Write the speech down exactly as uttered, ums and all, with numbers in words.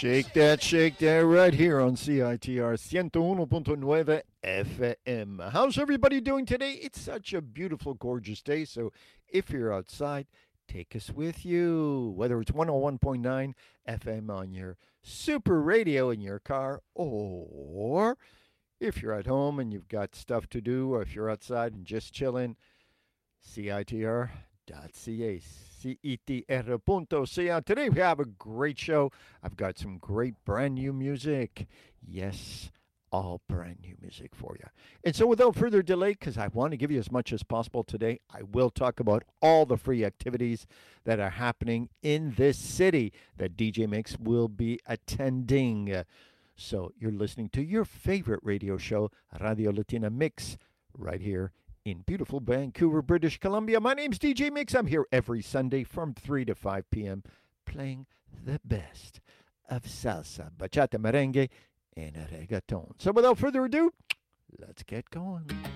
Shake that, shake that right here on C I T R one oh one point nine F M. How's everybody doing today? It's such a beautiful, gorgeous day. So if you're outside, take us with you. Whether it's one oh one point nine F M on your super radio in your car, or if you're at home and you've got stuff to do, or if you're outside and just chilling, C I T R dot C A. C I T R dot C A. Today we have a great show. I've got some great brand new music. Yes, all brand new music for you. And so without further delay, because I want to give you as much as possible today, I will talk about all the free activities that are happening in this city that D J Mix will be attending. Uh, So you're listening to your favorite radio show, Radio Latina Mix, right here in beautiful Vancouver, British Columbia. My name's D J Mix. I'm here every Sunday from three to five p.m. playing the best of salsa, bachata, merengue, and reggaeton. So without further ado, let's get going.